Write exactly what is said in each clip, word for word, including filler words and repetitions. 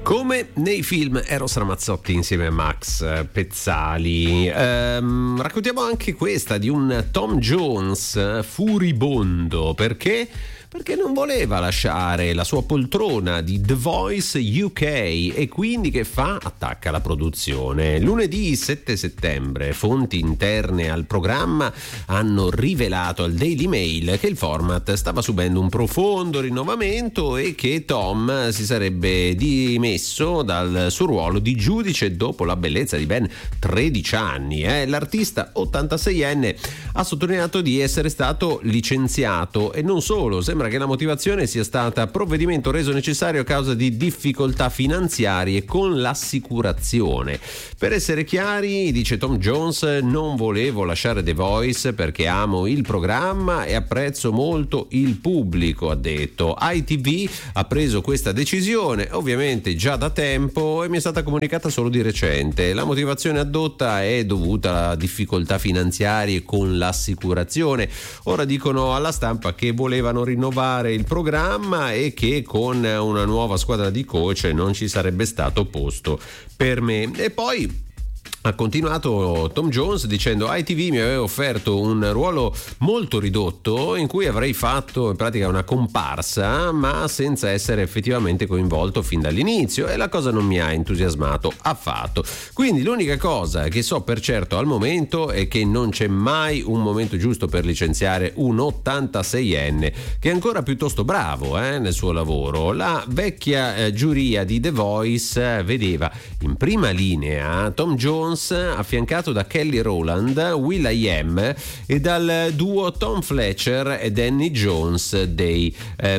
Come nei film Eros Ramazzotti insieme a Max Pezzali. Ehm, raccontiamo anche questa di un Tom Jones furibondo. Perché? Perché non voleva lasciare la sua poltrona di The Voice U K e quindi che fa? Attacca la produzione. Lunedì sette settembre fonti interne al programma hanno rivelato al Daily Mail che il format stava subendo un profondo rinnovamento e che Tom si sarebbe dimesso dal suo ruolo di giudice dopo la bellezza di ben tredici anni. Eh? L'artista ottantaseienne ha sottolineato di essere stato licenziato e non solo, sembra che la motivazione sia stata provvedimento reso necessario a causa di difficoltà finanziarie con l'assicurazione. Per essere chiari, dice Tom Jones, non volevo lasciare The Voice perché amo il programma e apprezzo molto il pubblico, ha detto. I T V ha preso questa decisione ovviamente già da tempo e mi è stata comunicata solo di recente. La motivazione addotta è dovuta alla difficoltà finanziarie con l'assicurazione. Ora dicono alla stampa che volevano rinnovare il programma e che con una nuova squadra di coach non ci sarebbe stato posto per me. E poi ha continuato Tom Jones dicendo: I T V mi aveva offerto un ruolo molto ridotto in cui avrei fatto in pratica una comparsa ma senza essere effettivamente coinvolto fin dall'inizio e la cosa non mi ha entusiasmato affatto. Quindi l'unica cosa che so per certo al momento è che non c'è mai un momento giusto per licenziare un ottantaseienne che è ancora piuttosto bravo eh, nel suo lavoro. La vecchia eh, giuria di The Voice eh, vedeva in prima linea Tom Jones affiancato da Kelly Rowland, will.i.am e dal duo Tom Fletcher e Danny Jones dei eh,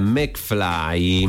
McFly.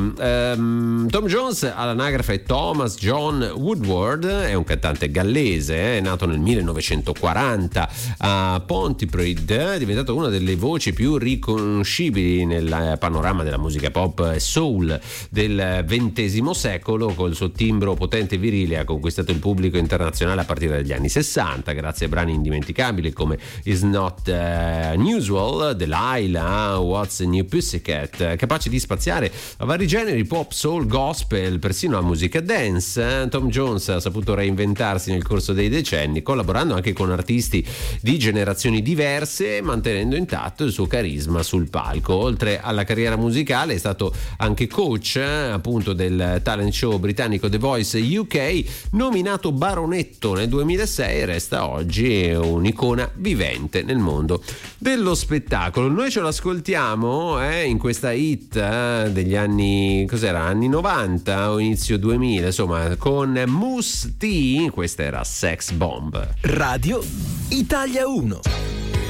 Um, Tom Jones all'anagrafe è Thomas John Woodward, è un cantante gallese, è eh, nato nel millenovecentoquaranta a Pontypridd, è diventato una delle voci più riconoscibili nel panorama della musica pop e soul del ventesimo secolo. Col suo timbro potente e virile ha conquistato il pubblico internazionale a partire dagli anni sessanta grazie a brani indimenticabili come Is Not uh, Unusual, Delilah, What's a New Pussycat, capaci di spaziare a vari generi pop, soul, gospel, persino a musica dance. Tom Jones ha saputo reinventarsi nel corso dei decenni, collaborando anche con artisti di generazioni diverse, mantenendo intatto il suo carisma sul palco. Oltre alla carriera musicale è stato anche coach appunto del talent show britannico The Voice U K, nominato baronetto nel duemilasei, resta oggi un'icona vivente nel mondo dello spettacolo. Noi ce l'ascoltiamo eh, in questa hit eh, degli anni, cos'era, anni novanta o inizio duemila, insomma, con Mousse T. Questa era Sex Bomb. Radio Italia uno.